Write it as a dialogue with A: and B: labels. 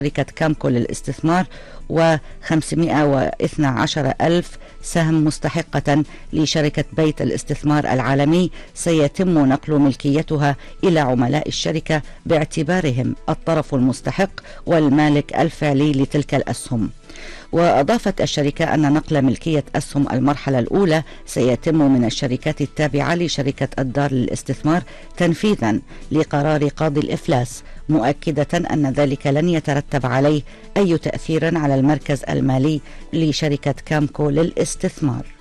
A: شركة كامكو للاستثمار و512 ألف سهم مستحقة لشركة بيت الاستثمار العالمي سيتم نقل ملكيتها إلى عملاء الشركة باعتبارهم الطرف المستحق والمالك الفعلي لتلك الأسهم. وأضافت الشركة أن نقل ملكية أسهم المرحلة الأولى سيتم من الشركات التابعة لشركة الدار للاستثمار تنفيذا لقرار قاضي الإفلاس، مؤكدة أن ذلك لن يترتب عليه أي تأثير على المركز المالي لشركة كامكو للاستثمار.